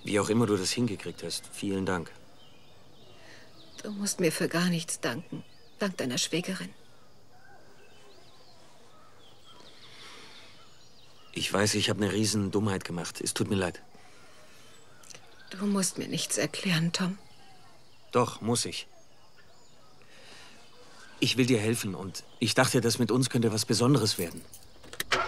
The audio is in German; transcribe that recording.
Wie auch immer du das hingekriegt hast, vielen Dank. Du musst mir für gar nichts danken. Dank deiner Schwägerin. Ich weiß, ich habe eine riesen Dummheit gemacht. Es tut mir leid. Du musst mir nichts erklären, Tom. Doch, muss ich. Ich will dir helfen und ich dachte, das mit uns könnte was Besonderes werden.